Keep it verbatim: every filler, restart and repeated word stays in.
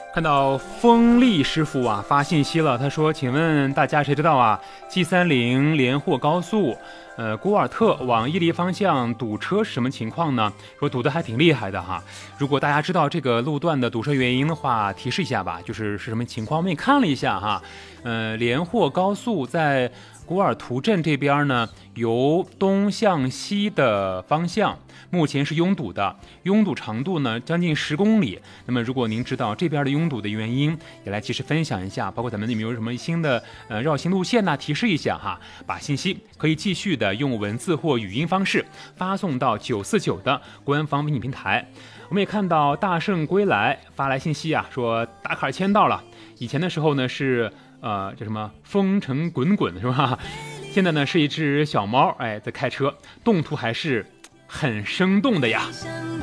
看到风力师傅啊发信息了，他说：“请问大家谁知道啊 ？G 三零连霍高速，呃，古尔特往伊犁方向堵车是什么情况呢？说堵得还挺厉害的哈。如果大家知道这个路段的堵车原因的话，提示一下吧，就是是什么情况？我们也看了一下哈，呃，连霍高速在古尔图镇这边呢，由东向西的方向，目前是拥堵的，拥堵长度呢将近十公里。那么如果您知道这边的拥堵的原因，也来及时分享一下，包括咱们有没有什么新的呃绕行路线呢、啊？提示一下哈，把信息可以继续的用文字或语音方式发送到九四九的官方微信平台。我们也看到大圣归来发来信息啊，说打卡签到了。以前的时候呢是。呃，叫什么风尘滚滚是吧？现在呢是一只小猫，哎，在开车，动图还是很生动的呀。